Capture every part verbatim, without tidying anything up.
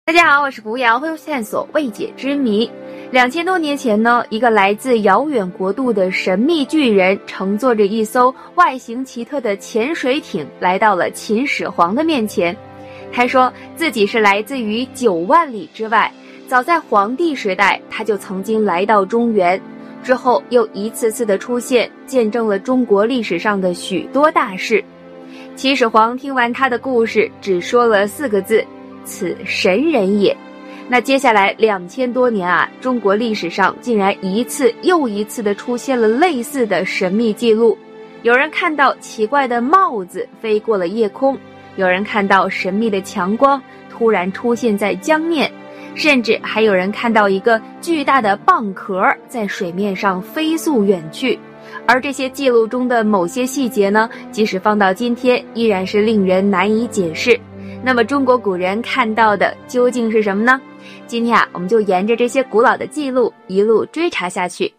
大家好，我是扶摇，会用线索未解之谜。两千多年前呢，一个来自遥远国度的神秘巨人乘坐着一艘外形奇特的潜水艇来到了秦始皇的面前。他说自己是来自于九万里之外，早在黄帝时代他就曾经来到中原，之后又一次次的出现，见证了中国历史上的许多大事。秦始皇听完他的故事，只说了四个字：此神人也。那接下来两千多年啊，中国历史上竟然一次又一次的出现了类似的神秘记录。有人看到奇怪的帽子飞过了夜空，有人看到神秘的强光突然出现在江面，甚至还有人看到一个巨大的蚌壳在水面上飞速远去。而这些记录中的某些细节呢，即使放到今天依然是令人难以解释。那么中国古人看到的究竟是什么呢？今天啊，我们就沿着这些古老的记录一路追查下去。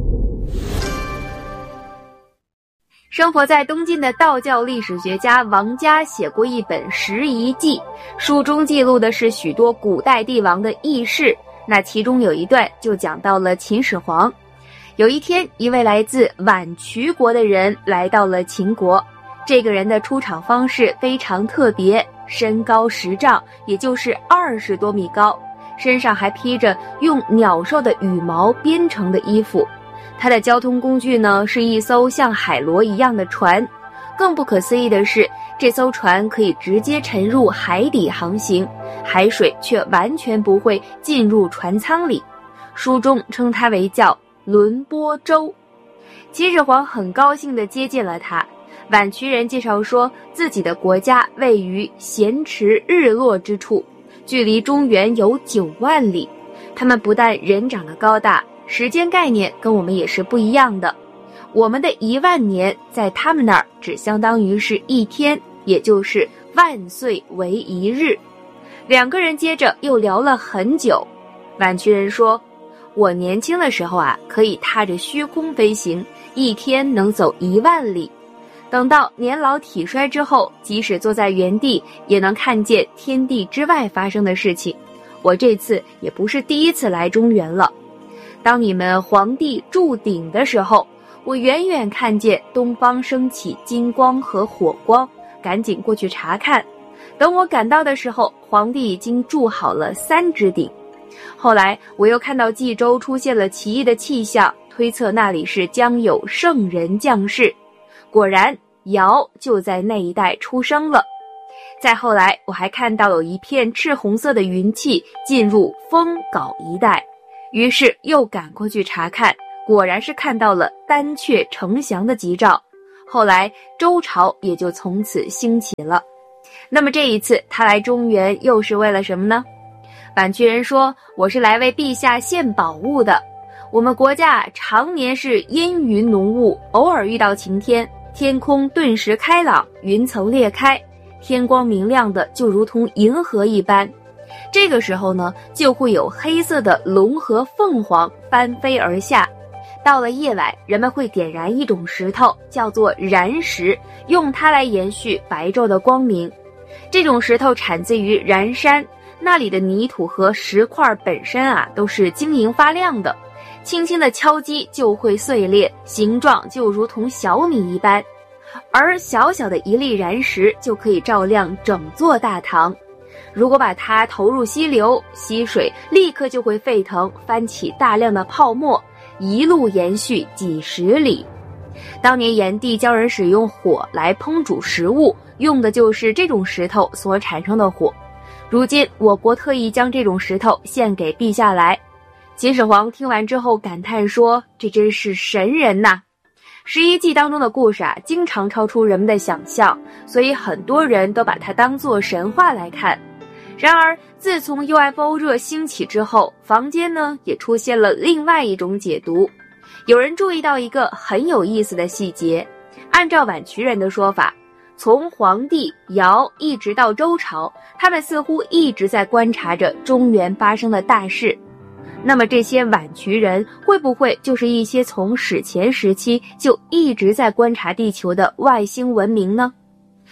生活在东晋的道教历史学家王嘉写过一本《拾遗记》，书中记录的是许多古代帝王的轶事。那其中有一段就讲到了秦始皇。有一天，一位来自宛渠国的人来到了秦国。这个人的出场方式非常特别，身高十丈，也就是二十多米高，身上还披着用鸟兽的羽毛编成的衣服。他的交通工具呢，是一艘像海螺一样的船。更不可思议的是，这艘船可以直接沉入海底航行，海水却完全不会进入船舱里。书中称它为叫轮波舟。秦始皇很高兴地接见了他。宛渠人介绍说，自己的国家位于咸池日落之处，距离中原有九万里。他们不但人长得高大，时间概念跟我们也是不一样的。我们的一万年在他们那儿只相当于是一天，也就是万岁为一日。两个人接着又聊了很久。宛渠人说，我年轻的时候啊，可以踏着虚空飞行，一天能走一万里。等到年老体衰之后，即使坐在原地，也能看见天地之外发生的事情。我这次也不是第一次来中原了。当你们皇帝铸鼎的时候，我远远看见东方升起金光和火光，赶紧过去查看。等我赶到的时候，皇帝已经铸好了三只鼎。后来我又看到冀州出现了奇异的气象，推测那里是将有圣人降世。果然，尧就在那一带出生了。再后来，我还看到有一片赤红色的云气进入丰皋一带，于是又赶过去查看，果然是看到了丹阙呈祥的吉兆。后来，周朝也就从此兴起了。那么这一次他来中原又是为了什么呢？宛渠人说，我是来为陛下献宝物的。我们国家常年是阴云浓雾，偶尔遇到晴天，天空顿时开朗，云层裂开，天光明亮的就如同银河一般。这个时候呢，就会有黑色的龙和凤凰翻飞而下。到了夜晚，人们会点燃一种石头，叫做燃石，用它来延续白昼的光明。这种石头产自于燃山，那里的泥土和石块本身啊都是晶莹发亮的，轻轻的敲击就会碎裂，形状就如同小米一般。而小小的一粒燃石就可以照亮整座大唐。如果把它投入溪流，溪水立刻就会沸腾，翻起大量的泡沫，一路延续几十里。当年炎帝教人使用火来烹煮食物，用的就是这种石头所产生的火。如今我国特意将这种石头献给陛下来。秦始皇听完之后感叹说，这真是神人呐。十一记当中的故事啊，经常超出人们的想象，所以很多人都把它当作神话来看。然而自从 U F O 热兴起之后，坊间呢也出现了另外一种解读。有人注意到一个很有意思的细节，按照宛渠人的说法，从黄帝尧一直到周朝，他们似乎一直在观察着中原发生的大事。那么这些宛渠人会不会就是一些从史前时期就一直在观察地球的外星文明呢？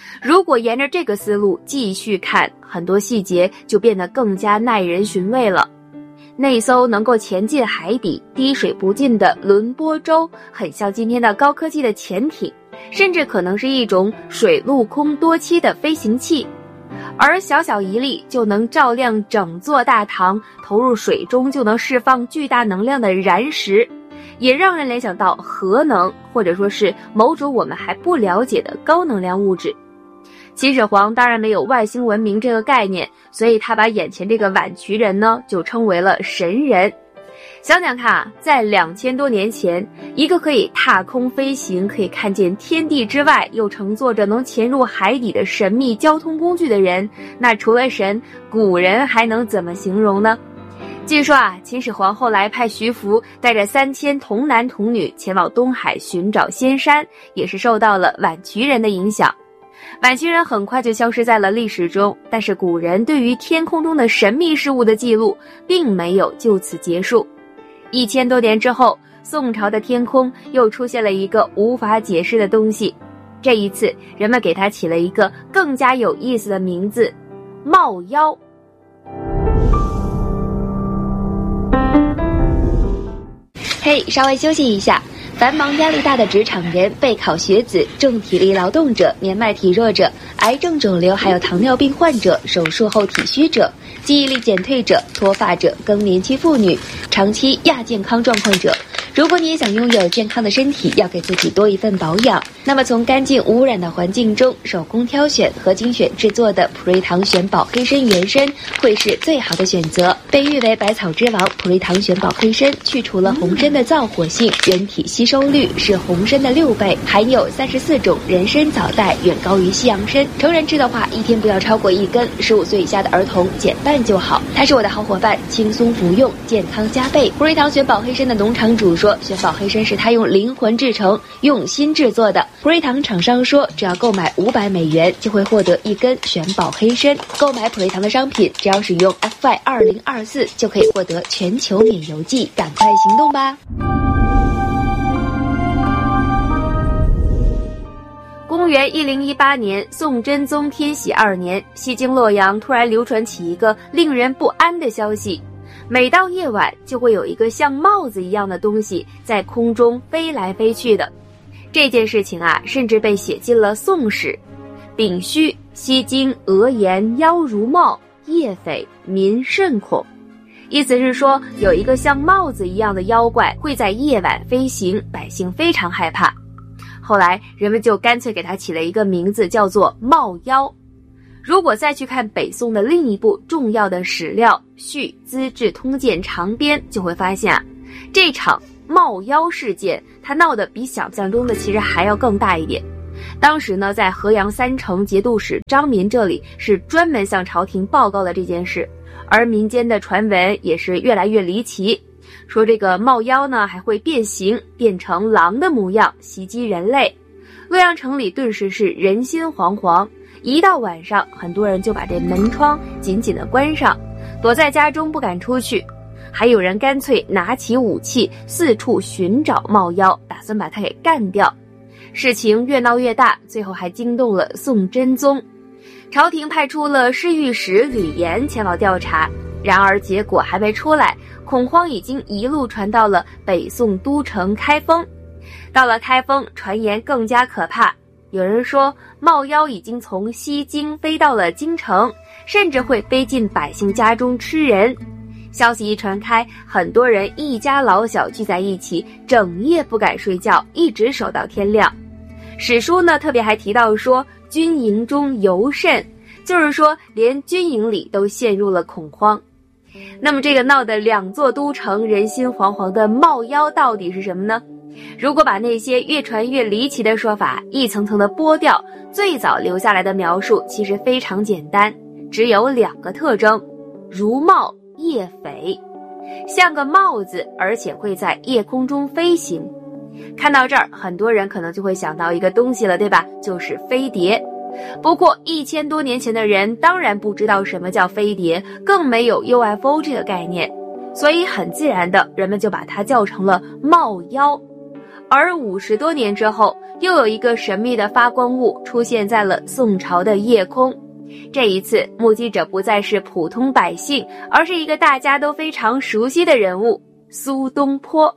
如果沿着这个思路继续看，很多细节就变得更加耐人寻味了。那艘能够潜进海底、滴水不进的轮波舟，很像今天的高科技的潜艇，甚至可能是一种水陆空多栖的飞行器。而小小一粒就能照亮整座大唐，投入水中就能释放巨大能量的燃石，也让人联想到核能，或者说是某种我们还不了解的高能量物质。秦始皇当然没有外星文明这个概念，所以他把眼前这个宛渠人呢就称为了神人。想想看啊，在两千多年前，一个可以踏空飞行，可以看见天地之外，又乘坐着能潜入海底的神秘交通工具的人，那除了神，古人还能怎么形容呢？据说啊，秦始皇后来派徐福带着三千童男童女前往东海寻找仙山，也是受到了宛渠人的影响。宛渠人很快就消失在了历史中，但是古人对于天空中的神秘事物的记录并没有就此结束。一千多年之后，宋朝的天空又出现了一个无法解释的东西，这一次人们给它起了一个更加有意思的名字——冒妖。嘿，稍微休息一下。繁忙压力大的职场人、备考学子、重体力劳动者、年迈体弱者、癌症肿瘤还有糖尿病患者、手术后体虚者、记忆力减退者、脱发者、更年期妇女、长期亚健康状况者，如果你也想拥有健康的身体，要给自己多一份保养，那么从干净无污染的环境中手工挑选和精选制作的普瑞堂玄宝黑参原参会是最好的选择。被誉为百草之王，普瑞堂玄宝黑参去除了红参的燥火性，人体吸收率是红参的六倍，含有三十四种人参藻带，远高于西洋参。成人吃的话，一天不要超过一根，十五岁以下的儿童减半就好。它是我的好伙伴，轻松服用，健康加倍。普瑞堂玄宝黑参的农场主说，玄宝黑参是他用灵魂制成，用心制作的。普瑞堂厂商说，只要购买五百美元就会获得一根玄宝黑参。购买普瑞堂的商品，只要使用 F Y 二零二四就可以获得全球免邮寄，赶快行动吧！公元一零一八年，宋真宗天禧二年，西京洛阳突然流传起一个令人不安的消息。每到夜晚，就会有一个像帽子一样的东西在空中飞来飞去的。这件事情啊，甚至被写进了《宋史》。丙戌，西京俄言妖如帽，夜匪民甚恐。意思是说，有一个像帽子一样的妖怪会在夜晚飞行，百姓非常害怕。后来人们就干脆给它起了一个名字，叫做冒妖。如果再去看北宋的另一部重要的史料《续资治通鉴长编》，就会发现啊，这场冒妖事件它闹得比想象中的其实还要更大一点。当时呢，在河阳三城节度使张民这里是专门向朝廷报告了这件事，而民间的传闻也是越来越离奇，说这个冒妖呢还会变形，变成狼的模样，袭击人类。洛阳城里顿时是人心惶惶，一到晚上，很多人就把这门窗紧紧地关上，躲在家中不敢出去。还有人干脆拿起武器四处寻找冒妖，打算把它给干掉。事情越闹越大，最后还惊动了宋真宗。朝廷派出了侍御史吕岩前往调查，然而结果还没出来，恐慌已经一路传到了北宋都城开封。到了开封，传言更加可怕，有人说冒妖已经从西京飞到了京城，甚至会飞进百姓家中吃人。消息一传开，很多人一家老小聚在一起，整夜不敢睡觉，一直守到天亮。史书呢特别还提到说，军营中尤甚，就是说连军营里都陷入了恐慌。那么这个闹得两座都城人心惶惶的冒妖到底是什么呢？如果把那些越传越离奇的说法一层层的剥掉，最早留下来的描述其实非常简单，只有两个特征：如帽夜匪，像个帽子，而且会在夜空中飞行。看到这儿，很多人可能就会想到一个东西了，对吧？就是飞碟。不过一千多年前的人当然不知道什么叫飞碟，更没有 U F O 这个概念，所以很自然的人们就把它叫成了冒妖。 而五十多年之后，又有一个神秘的发光物出现在了宋朝的夜空。这一次，目击者不再是普通百姓，而是一个大家都非常熟悉的人物——苏东坡。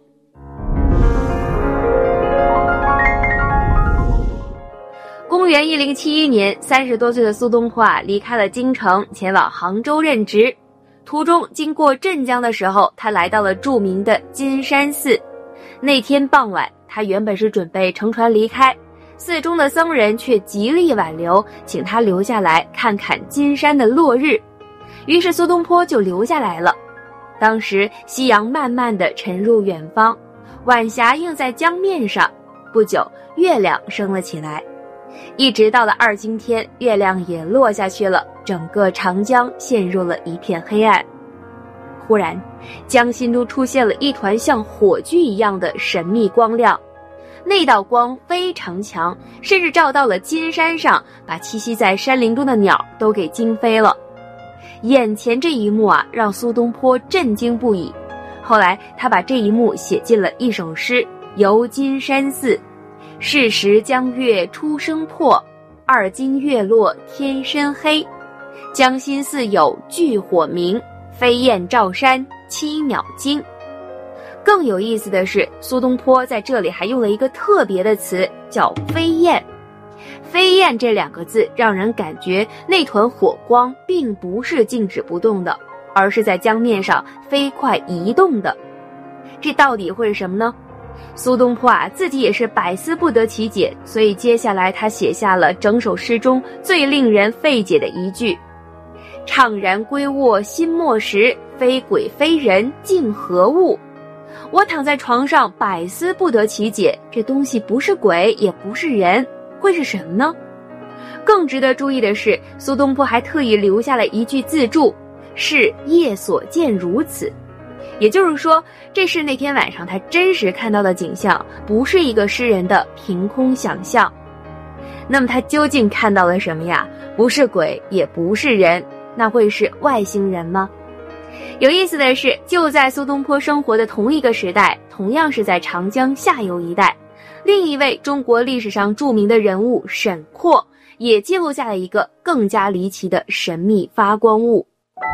公元一零七一年，三十多岁的苏东坡啊，离开了京城，前往杭州任职。途中经过镇江的时候，他来到了著名的金山寺。那天傍晚，他原本是准备乘船离开，寺中的僧人却极力挽留，请他留下来看看金山的落日。于是苏东坡就留下来了。当时夕阳慢慢地沉入远方，晚霞映在江面上，不久月亮升了起来。一直到了二更天，月亮也落下去了，整个长江陷入了一片黑暗。忽然，江心中出现了一团像火炬一样的神秘光亮，那道光非常强，甚至照到了金山上，把栖息在山林中的鸟都给惊飞了。眼前这一幕啊，让苏东坡震惊不已。后来他把这一幕写进了一首诗《游金山寺》：是时江月初升破，二更月落天深黑。江心似有炬火明，飞燕照山七鸟惊。更有意思的是，苏东坡在这里还用了一个特别的词，叫飞燕。飞燕这两个字让人感觉那团火光并不是静止不动的，而是在江面上飞快移动的。这到底会是什么呢？苏东坡啊，自己也是百思不得其解，所以接下来他写下了整首诗中最令人费解的一句：怅然归卧心莫时，非鬼非人竟何物？我躺在床上百思不得其解，这东西不是鬼也不是人，会是什么呢？更值得注意的是，苏东坡还特意留下了一句自注：是夜所见如此。也就是说，这是那天晚上他真实看到的景象，不是一个诗人的凭空想象。那么他究竟看到了什么呀？不是鬼也不是人，那会是外星人吗？有意思的是，就在苏东坡生活的同一个时代，同样是在长江下游一带，另一位中国历史上著名的人物沈括也记录下了一个更加离奇的神秘发光物。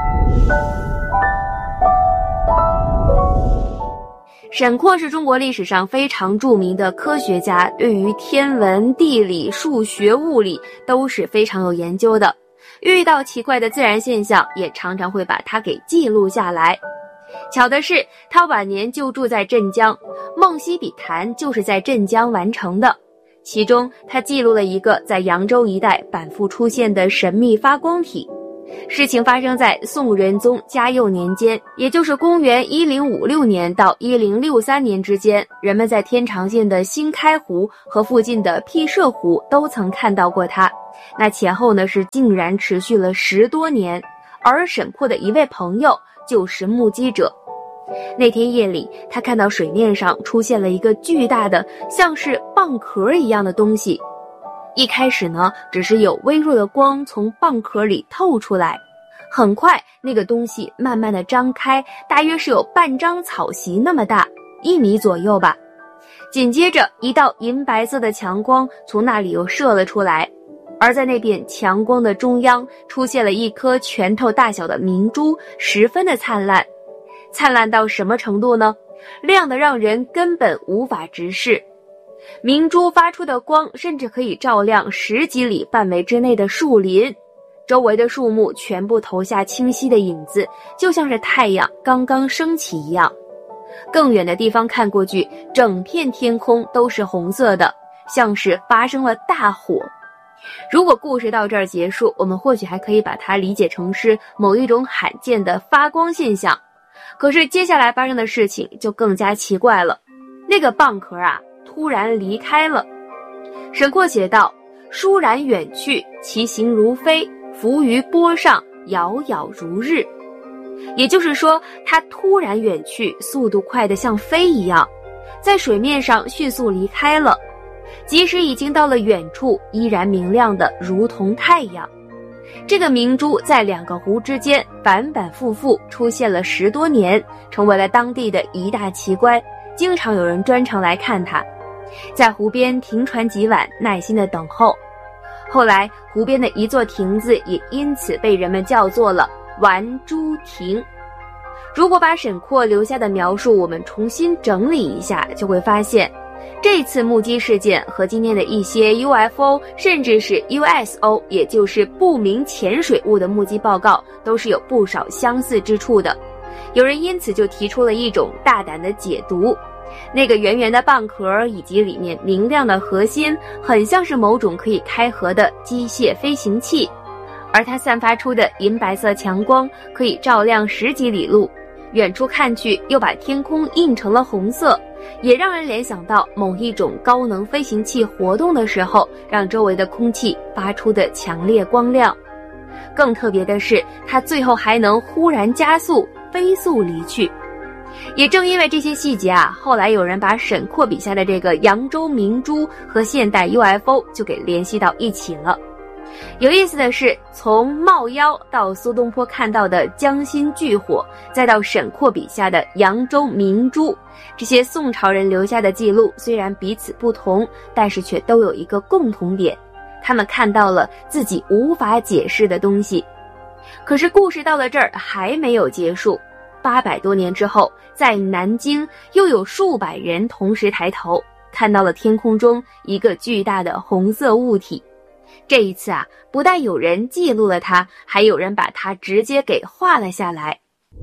沈括是中国历史上非常著名的科学家，对于天文、地理、数学、物理都是非常有研究的。遇到奇怪的自然现象，也常常会把它给记录下来。巧的是，他晚年就住在镇江，梦溪笔谈就是在镇江完成的。其中，他记录了一个在扬州一带反复出现的神秘发光体。事情发生在宋仁宗嘉佑年间，也就是公元一零五六年到一零六三年之间，人们在天长县的新开湖和附近的辟射湖都曾看到过它。那前后呢是竟然持续了十多年，而沈括的一位朋友就是目击者。那天夜里，他看到水面上出现了一个巨大的像是蚌壳一样的东西。一开始呢，只是有微弱的光从蚌壳里透出来，很快那个东西慢慢的张开，大约是有半张草席那么大，一米左右吧。紧接着一道银白色的强光从那里又射了出来，而在那片强光的中央出现了一颗拳头大小的明珠，十分的灿烂。灿烂到什么程度呢？亮得让人根本无法直视。明珠发出的光甚至可以照亮十几里范围之内的树林，周围的树木全部投下清晰的影子，就像是太阳刚刚升起一样。更远的地方看过去，整片天空都是红色的，像是发生了大火。如果故事到这儿结束，我们或许还可以把它理解成是某一种罕见的发光现象。可是接下来发生的事情就更加奇怪了，那个蚌壳啊突然离开了。沈括写道：倏然远去，其形如飞，浮于波上，杳杳如日。也就是说，它突然远去，速度快得像飞一样，在水面上迅速离开了。即使已经到了远处，依然明亮的如同太阳。这个明珠在两个湖之间反反复复出现了十多年，成为了当地的一大奇观，经常有人专程来看它。 在湖边停船几晚，耐心的等候。后来湖边的一座亭子也因此被人们叫做了玩珠亭。如果把沈括留下的描述我们重新整理一下，就会发现这次目击事件和今天的一些 U F O 甚至是 U S O 也就是不明潜水物的目击报告都是有不少相似之处的。有人因此就提出了一种大胆的解读，那个圆圆的蚌壳以及里面明亮的核心很像是某种可以开合的机械飞行器，而它散发出的银白色强光可以照亮十几里路，远处看去又把天空映成了红色，也让人联想到某一种高能飞行器活动的时候让周围的空气发出的强烈光亮。更特别的是，它最后还能忽然加速飞速离去。也正因为这些细节啊，后来有人把沈括笔下的这个扬州明珠和现代 U F O 就给联系到一起了。有意思的是，从冒妖到苏东坡看到的江心巨火，再到沈括笔下的扬州明珠，这些宋朝人留下的记录虽然彼此不同，但是却都有一个共同点，他们看到了自己无法解释的东西。可是故事到了这儿还没有结束，八百多年之后，在南京又有数百人同时抬头，看到了天空中一个巨大的红色物体。这一次啊，不但有人记录了它，还有人把它直接给画了下来。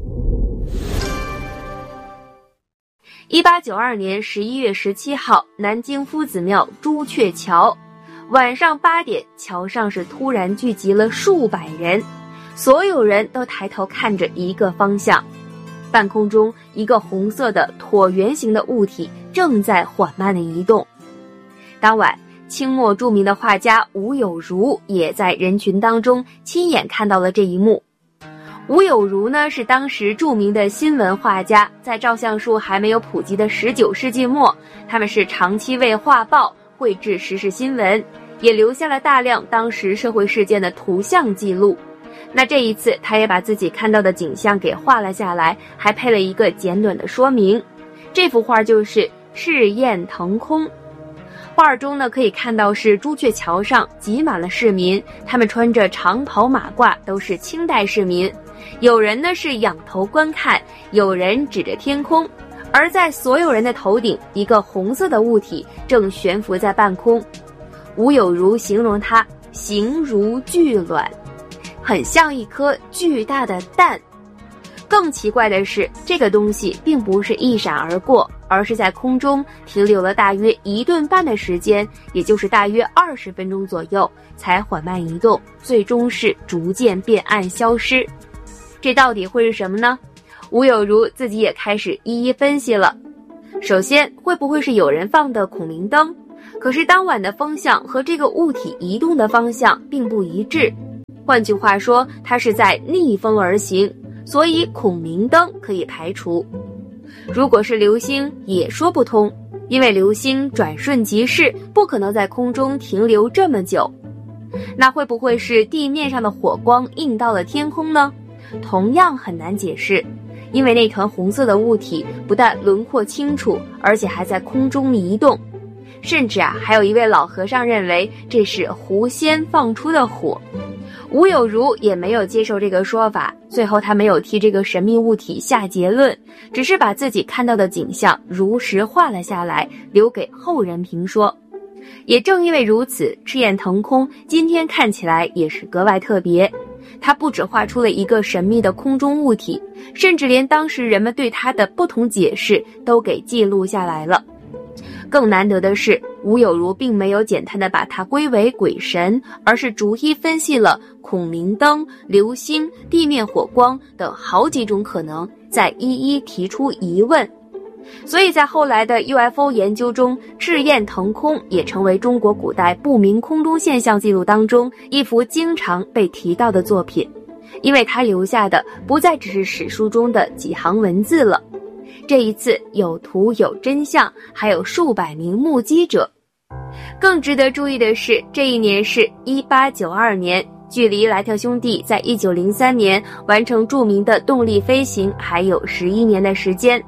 一八九二年十一月十七号，南京夫子庙朱雀桥，晚上八点，桥上是突然聚集了数百人，所有人都抬头看着一个方向。半空中，一个红色的椭圆形的物体正在缓慢地移动。当晚，清末著名的画家吴有如也在人群当中亲眼看到了这一幕。吴有如呢，是当时著名的新闻画家，在照相术还没有普及的十九世纪末，他们是长期为画报绘制时事新闻，也留下了大量当时社会事件的图像记录。那这一次他也把自己看到的景象给画了下来，还配了一个简短的说明。这幅画就是赤焰腾空。画中呢，可以看到是朱雀桥上挤满了市民，他们穿着长袍马褂，都是清代市民。有人呢是仰头观看，有人指着天空，而在所有人的头顶，一个红色的物体正悬浮在半空。吴有如形容它形如巨卵，很像一颗巨大的蛋。更奇怪的是，这个东西并不是一闪而过，而是在空中停留了大约一顿半的时间，也就是大约二十分钟左右，才缓慢移动，最终是逐渐变暗消失。这到底会是什么呢？吴有如自己也开始一一分析了。首先，会不会是有人放的孔明灯？可是当晚的风向和这个物体移动的方向并不一致，换句话说，它是在逆风而行，所以孔明灯可以排除。如果是流星也说不通，因为流星转瞬即逝，不可能在空中停留这么久。那会不会是地面上的火光映到了天空呢？同样很难解释，因为那团红色的物体不但轮廓清楚，而且还在空中移动。甚至啊，还有一位老和尚认为这是狐仙放出的火。吴有如也没有接受这个说法，最后他没有替这个神秘物体下结论，只是把自己看到的景象如实画了下来，留给后人评说。也正因为如此，赤焰腾空今天看起来也是格外特别。它不只画出了一个神秘的空中物体，甚至连当时人们对它的不同解释都给记录下来了。更难得的是，吴有如并没有简单的把它归为鬼神，而是逐一分析了孔明灯、流星、地面火光等好几种可能，再一一提出疑问。所以在后来的 U F O 研究中，赤焰腾空也成为中国古代不明空中现象记录当中一幅经常被提到的作品，因为它留下的不再只是史书中的几行文字了。这一次有图有真相，还有数百名目击者。更值得注意的是，这一年是一八九二年，距离莱特兄弟在一九零三年完成著名的动力飞行还有十一年的时间。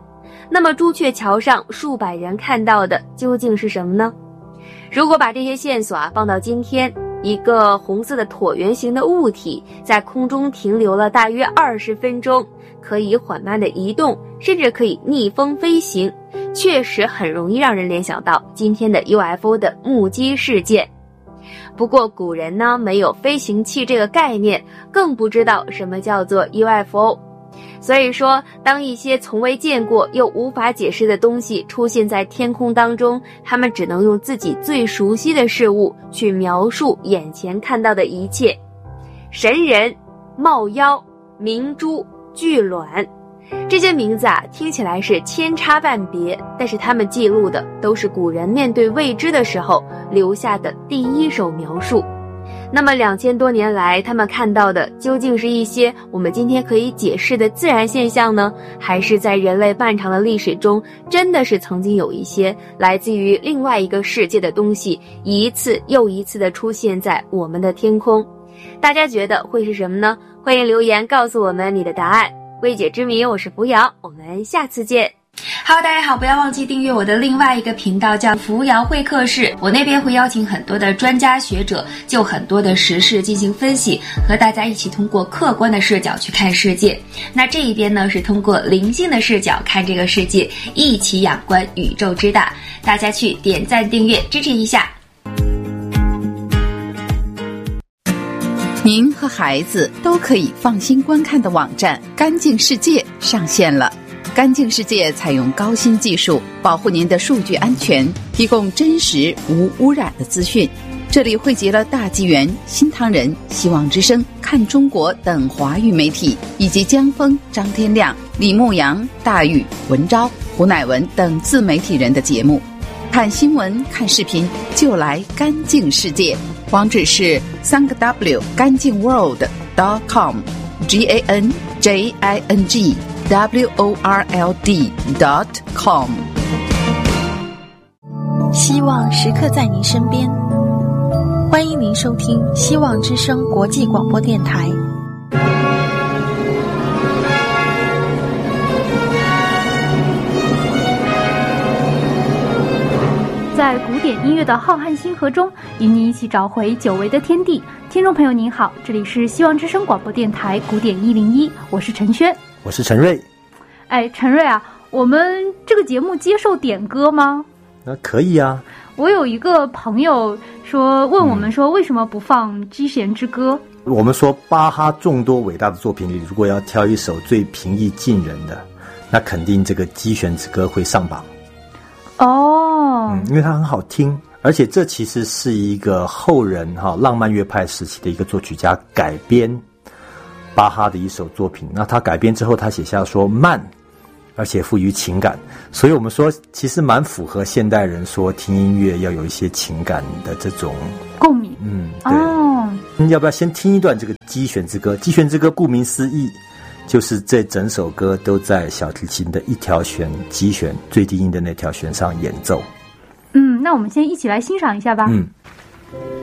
那么朱雀桥上数百人看到的究竟是什么呢？如果把这些线索啊放到今天，一个红色的椭圆形的物体在空中停留了大约二十分钟，可以缓慢的移动，甚至可以逆风飞行，确实很容易让人联想到今天的 U F O 的目击事件。不过古人呢没有飞行器这个概念，更不知道什么叫做 U F O。所以说，当一些从未见过又无法解释的东西出现在天空当中，他们只能用自己最熟悉的事物去描述眼前看到的一切。神人、冒妖、明珠、巨卵，这些名字啊听起来是千差万别，但是他们记录的都是古人面对未知的时候留下的第一手描述。那么两千多年来，他们看到的究竟是一些我们今天可以解释的自然现象呢？还是在人类漫长的历史中，真的是曾经有一些来自于另外一个世界的东西，一次又一次的出现在我们的天空？大家觉得会是什么呢？欢迎留言告诉我们你的答案。未解之谜，我是扶摇，我们下次见。Hello， 大家好，不要忘记订阅我的另外一个频道，叫扶摇会客室。我那边会邀请很多的专家学者，就很多的时事进行分析，和大家一起通过客观的视角去看世界。那这一边呢，是通过灵性的视角看这个世界，一起仰观宇宙之大。大家去点赞订阅支持一下。 您和孩子都可以放心观看的网站干净世界上线了。干净世界采用高新技术，保护您的数据安全，提供真实无污染的资讯。这里汇集了大纪元、新唐人、希望之声、看中国等华语媒体，以及江峰、张天亮、李牧阳、大宇、文昭、胡乃文等自媒体人的节目。看新闻、看视频就来干净世界，网址是三个 W 干净 world dot com G A N J I N G W O R L D dot com。 希望时刻在您身边，欢迎您收听希望之声国际广播电台。 在古典音乐的浩瀚星河中，与你一起找回久违的天地。听众朋友您好，这里是希望之声广播电台古典一零一，我是陈轩， 我是陈瑞。 哎，陈瑞啊，我们这个节目接受点歌吗？ 那可以啊。 我有一个朋友说问我们说，为什么不放《机弦之歌》？ 嗯，我们说巴哈众多伟大的作品里，如果要挑一首最平易近人的，那肯定这个《机弦之歌》会上榜。 哦， 嗯，因为它很好听，而且这其实是一个后人哈、哦、浪漫乐派时期的一个作曲家改编巴哈的一首作品。那他改编之后，他写下说慢，而且富于情感，所以我们说其实蛮符合现代人说听音乐要有一些情感的这种共鸣。 嗯，对。 哦， 要不要先听一段这个《机弦之歌》？《机弦之歌》顾名思义，就是这整首歌都在小提琴的一条弦机弦最低音的那条弦上演奏。 嗯，那我们先一起来欣赏一下吧。 嗯。